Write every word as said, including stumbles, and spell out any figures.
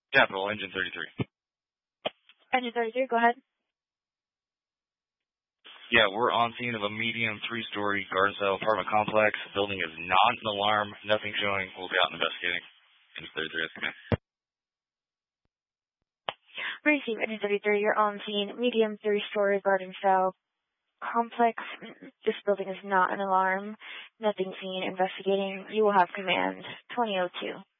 Capital, Engine thirty-three. Engine thirty-three, go ahead. Yeah, we're on scene of a medium three-story garden-style apartment complex. Building is not an alarm. Nothing showing. We'll be out investigating. Engine thirty-three, that's okay. Receive Engine thirty-three, you're on scene. Medium three-story garden-style complex. This building is not an alarm. Nothing seen. Investigating. You will have command. twenty oh two.